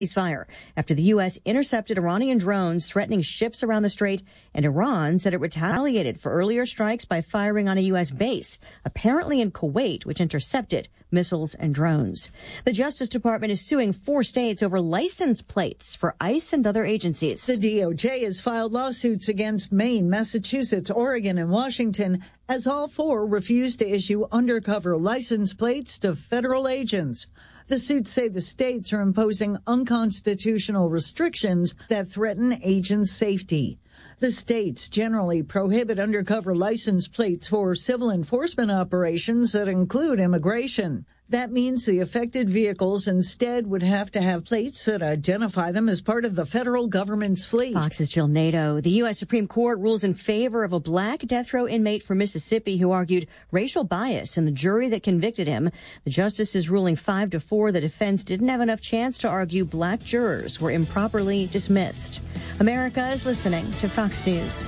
ceasefire after the U.S. intercepted Iranian drones threatening ships around the strait, and Iran said it retaliated for earlier strikes by firing on a U.S. base, apparently in Kuwait, which intercepted missiles and drones. The Justice Department is suing 4 states over license plates for ICE and other agencies. The DOJ has filed lawsuits against Maine, Massachusetts, Oregon, and Washington as all 4 refused to issue undercover license plates to federal agents. The suits say the states are imposing unconstitutional restrictions that threaten agents' safety. The states generally prohibit undercover license plates for civil enforcement operations that include immigration. That means the affected vehicles instead would have to have plates that identify them as part of the federal government's fleet. Fox's Jill Nato. The U.S. Supreme Court rules in favor of a black death row inmate from Mississippi who argued racial bias in the jury that convicted him. The justice is ruling 5-4. The defense didn't have enough chance to argue black jurors were improperly dismissed. America is listening to Fox News.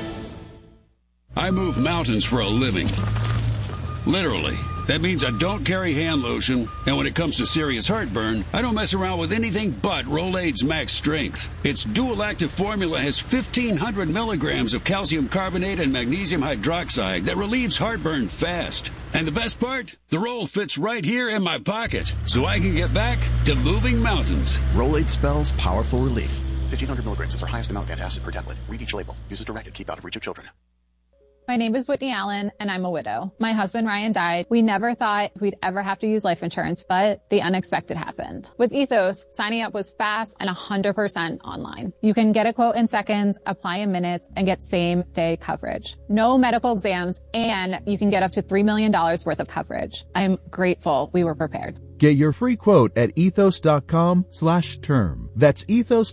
I move mountains for a living. Literally. That means I don't carry hand lotion, and when it comes to serious heartburn, I don't mess around with anything but Rolaids Max Strength. Its dual-active formula has 1,500 milligrams of calcium carbonate and magnesium hydroxide that relieves heartburn fast. And the best part? The roll fits right here in my pocket, so I can get back to moving mountains. Rolaids spells powerful relief. 1,500 milligrams is our highest amount of antacid per tablet. Read each label. Use as directed. Keep out of reach of children. My name is Whitney Allen, and I'm a widow. My husband, Ryan, died. We never thought we'd ever have to use life insurance, but the unexpected happened. With Ethos, signing up was fast and 100% online. You can get a quote in seconds, apply in minutes, and get same-day coverage. No medical exams, and you can get up to $3 million worth of coverage. I'm grateful we were prepared. Get your free quote at ethos.com/term. That's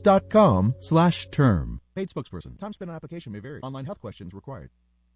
ethos.com/term. Paid spokesperson. Time spent on application may vary. Online health questions required.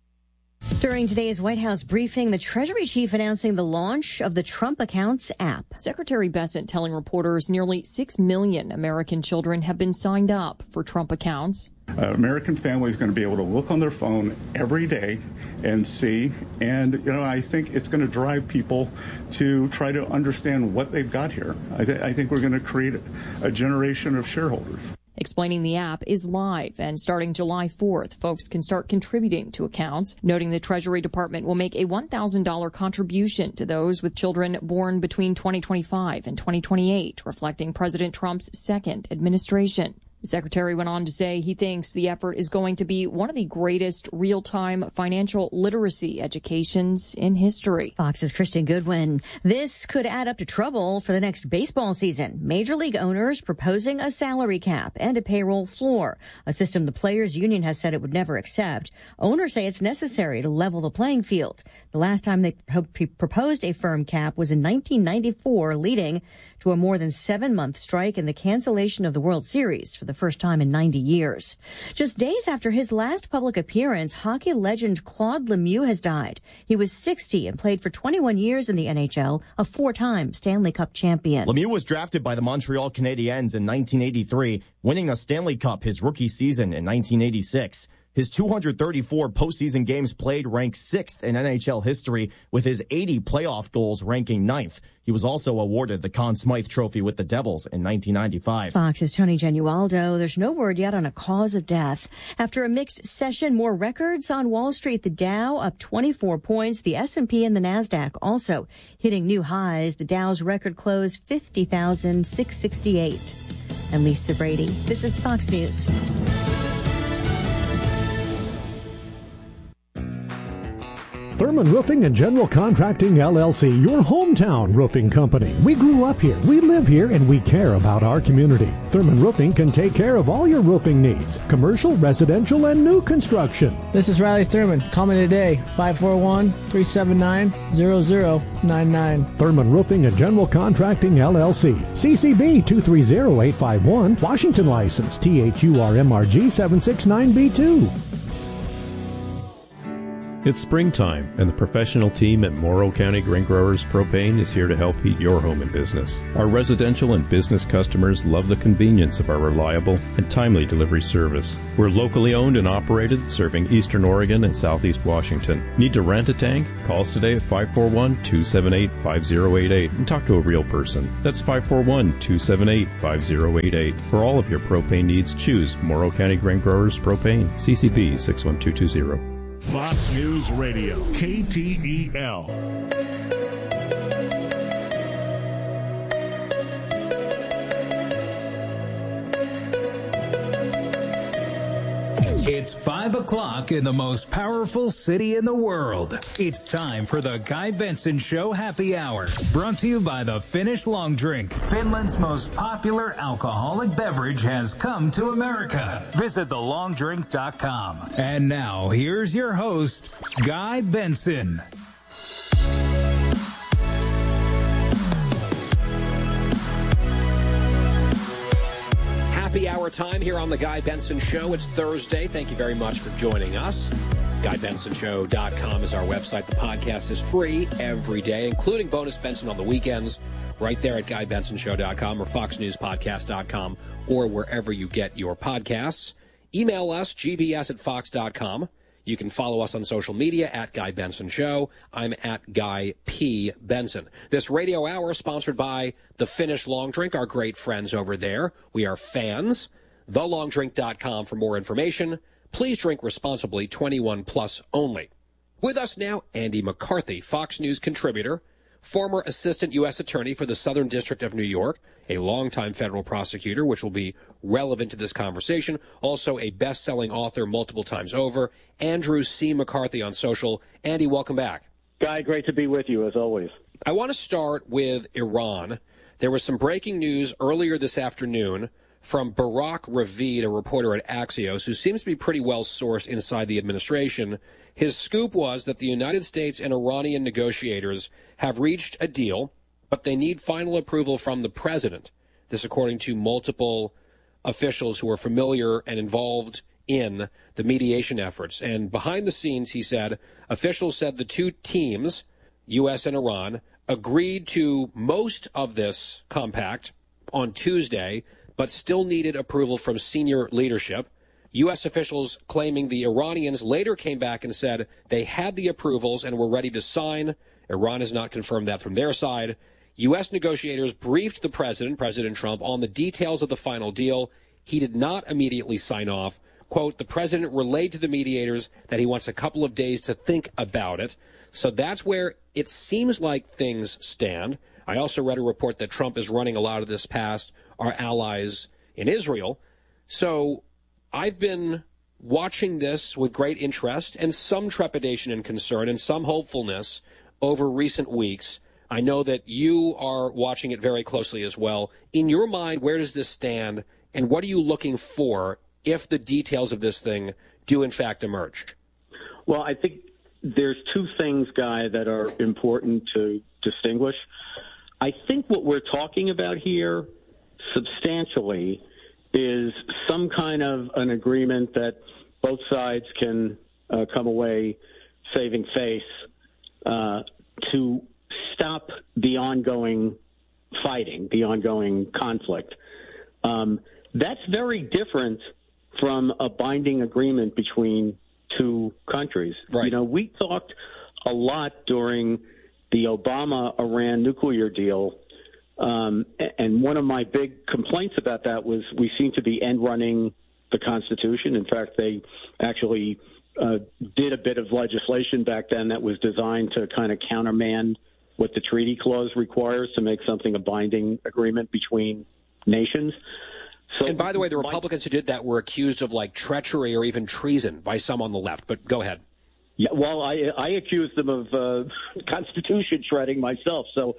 During today's White House briefing, the Treasury chief announcing the launch of the Trump Accounts app. Secretary Bessent telling reporters nearly 6 million American children have been signed up for Trump accounts. American family is going to be able to look on their phone every day and see. And, I think it's going to drive people to try to understand what they've got here. I think we're going to create a generation of shareholders. Explaining the app is live, and starting July 4th, folks can start contributing to accounts, noting the Treasury Department will make a $1,000 contribution to those with children born between 2025 and 2028, reflecting President Trump's second administration. The secretary went on to say he thinks the effort is going to be one of the greatest real-time financial literacy educations in history. Fox's Kristen Goodwin. This could add up to trouble for the next baseball season. Major League owners proposing a salary cap and a payroll floor, a system the players' union has said it would never accept. Owners say it's necessary to level the playing field. The last time they proposed a firm cap was in 1994, leading to a more than 7-month strike and the cancellation of the World Series for the first time in 90 years. Just days after his last public appearance, hockey legend Claude Lemieux has died. He was 60 and played for 21 years in the NHL, a 4-time Stanley Cup champion. Lemieux was drafted by the Montreal Canadiens in 1983, winning a Stanley Cup his rookie season in 1986. His 234 postseason games played ranked 6th in NHL history, with his 80 playoff goals ranking 9th. He was also awarded the Conn Smythe Trophy with the Devils in 1995. Fox's Tony Genualdo. There's no word yet on a cause of death. After a mixed session, more records on Wall Street. The Dow up 24 points. The S&P and the NASDAQ also hitting new highs. The Dow's record close 50,668. I'm Lisa Brady. This is Fox News. Thurman Roofing and General Contracting, LLC, your hometown roofing company. We grew up here, we live here, and we care about our community. Thurman Roofing can take care of all your roofing needs, commercial, residential, and new construction. This is Riley Thurman. Call me today, 541-379-0099. Thurman Roofing and General Contracting, LLC, CCB 230851, Washington license, THURMRG 769B2. It's springtime, and the professional team at Morrow County Grain Growers Propane is here to help heat your home and business. Our residential and business customers love the convenience of our reliable and timely delivery service. We're locally owned and operated, serving Eastern Oregon and Southeast Washington. Need to rent a tank? Call us today at 541-278-5088 and talk to a real person. That's 541-278-5088. For all of your propane needs, choose Morrow County Grain Growers Propane, CCP 61220. Fox News Radio, KTEL. It's 5 o'clock in the most powerful city in the world. It's time for the Guy Benson Show Happy Hour, brought to you by the Finnish Long Drink. Finland's most popular alcoholic beverage has come to America. Visit thelongdrink.com. And now, here's your host, Guy Benson. Happy hour time here on the Guy Benson Show. It's Thursday. Thank you very much for joining us. GuyBensonShow.com is our website. The podcast is free every day, including Bonus Benson on the weekends, right there at GuyBensonShow.com or FoxNewsPodcast.com or wherever you get your podcasts. Email us, gbs@fox.com. You can follow us on social media at Guy Benson Show. I'm at Guy P. Benson. This radio hour is sponsored by the Finnish Long Drink, our great friends over there. We are fans. TheLongDrink.com for more information. Please drink responsibly, 21 plus only. With us now, Andy McCarthy, Fox News contributor, former assistant U.S. attorney for the Southern District of New York, a longtime federal prosecutor, which will be relevant to this conversation. Also a best-selling author multiple times over. Andrew C. McCarthy on social. Andy, welcome back. Guy, great to be with you, as always. I want to start with Iran. There was some breaking news earlier this afternoon from Barak Ravid, a reporter at Axios, who seems to be pretty well sourced inside the administration. His scoop was that the United States and Iranian negotiators have reached a deal, but they need final approval from the president. This according to multiple officials who are familiar and involved in the mediation efforts. And behind the scenes, he said, officials said the two teams, U.S. and Iran, agreed to most of this compact on Tuesday, but still needed approval from senior leadership. U.S. officials claiming the Iranians later came back and said they had the approvals and were ready to sign. Iran has not confirmed that from their side. U.S. negotiators briefed the president, President Trump, on the details of the final deal. He did not immediately sign off. Quote, the president relayed to the mediators that he wants a couple of days to think about it. So that's where it seems like things stand. I also read a report that Trump is running a lot of this past our allies in Israel. So I've been watching this with great interest and some trepidation and concern and some hopefulness over recent weeks. I know that you are watching it very closely as well. In your mind, where does this stand, and what are you looking for if the details of this thing do in fact emerge? Well, I think there's two things, Guy, that are important to distinguish. I think what we're talking about here substantially is some kind of an agreement that both sides can come away saving face to stop the ongoing fighting, the ongoing conflict. That's very different from a binding agreement between two countries. Right. You know, we talked a lot during the Obama-Iran nuclear deal, and one of my big complaints about that was we seem to be end-running the Constitution. In fact, they actually did a bit of legislation back then that was designed to kind of countermand what the treaty clause requires to make something a binding agreement between nations. So, and by the way, the Republicans who did that were accused of like treachery or even treason by some on the left. But go ahead. Yeah, well, I accused them of Constitution shredding myself. So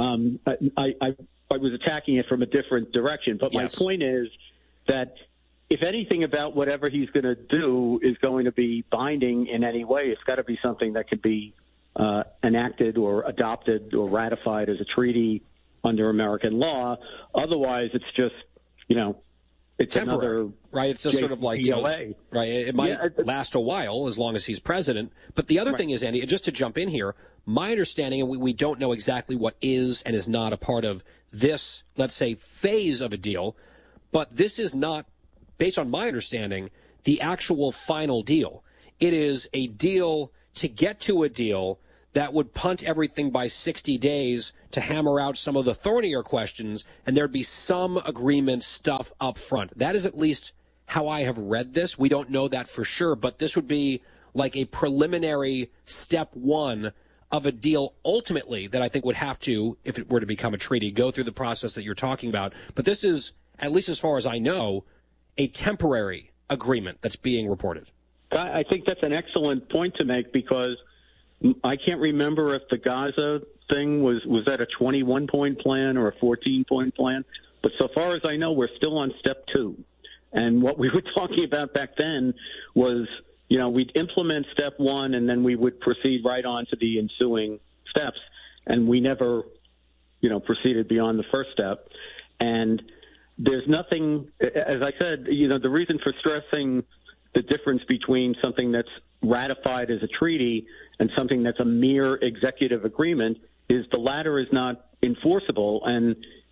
I was attacking it from a different direction. But my point is that if anything about whatever he's going to do is going to be binding in any way, it's got to be something that could be enacted or adopted or ratified as a treaty under American law. Otherwise, it's just, you know, it's temporary, another right? It's just sort of like, right? It might last a while as long as he's president. But the other thing is, Andy, just to jump in here, my understanding, and we don't know exactly what is and is not a part of this, let's say, phase of a deal, but this is not, based on my understanding, the actual final deal. It is a deal to get to a deal that would punt everything by 60 days to hammer out some of the thornier questions, and there'd be some agreement stuff up front. That is at least how I have read this. We don't know that for sure, but this would be like a preliminary step one of a deal ultimately that I think would have to, if it were to become a treaty, go through the process that you're talking about. But this is, at least as far as I know, a temporary agreement that's being reported. I think that's an excellent point to make, because I can't remember if the Gaza thing was that a 21-point plan or a 14-point plan. But so far as I know, we're still on step 2. And what we were talking about back then was, we'd implement step 1 and then we would proceed right on to the ensuing steps. And we never, proceeded beyond the first step. And there's nothing, as I said, the reason for stressing the difference between something that's ratified as a treaty and something that's a mere executive agreement is the latter is not enforceable, and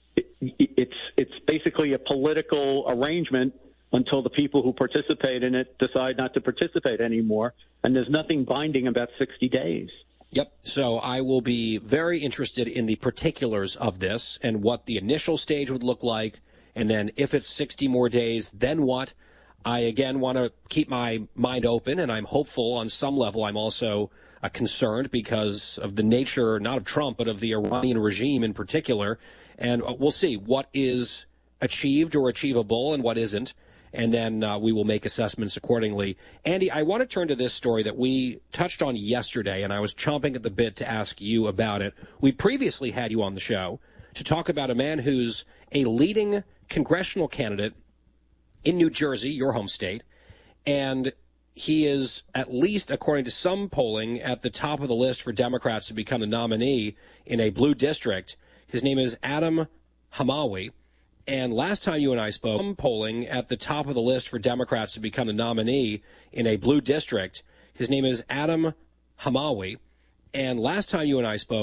it's basically a political arrangement until the people who participate in it decide not to participate anymore, and there's nothing binding about 60 days. Yep. So I will be very interested in the particulars of this and what the initial stage would look like, and then if it's 60 more days, then what? I, again, want to keep my mind open, and I'm hopeful on some level. I'm also concerned because of the nature, not of Trump, but of the Iranian regime in particular. And we'll see what is achieved or achievable and what isn't, and then we will make assessments accordingly. Andy, I want to turn to this story that we touched on yesterday, and I was chomping at the bit to ask you about it. We previously had you on the show to talk about a man who's a leading congressional candidate in New Jersey, your home state, and he is, at least according to some polling, at the top of the list for Democrats to become the nominee in a blue district. His name is Adam Hamawi, and last time you and I spoke, polling at the top of the list for Democrats to become the nominee in a blue district. His name is Adam Hamawi, and last time you and I spoke,